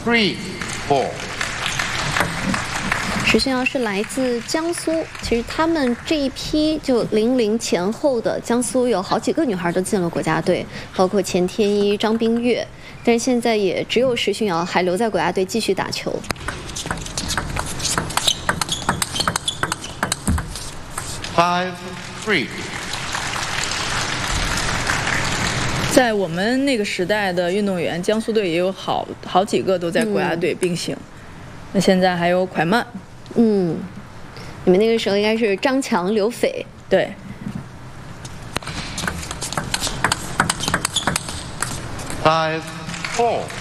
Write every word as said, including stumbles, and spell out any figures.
three, four。 石炫耀是来自江苏，其实他们这一批就零零前后的江苏有好几个女孩都进了国家队，包括钱天一、张冰月，但是现在也只有石炫耀还留在国家队继续打球。 Five, three。 在我们那个时代的运动员，江苏队也有好好几个都在国家队并行。嗯、那现在还有蒯曼。 嗯，你们那个时候应该是张强、刘斐。 对。 Five, four。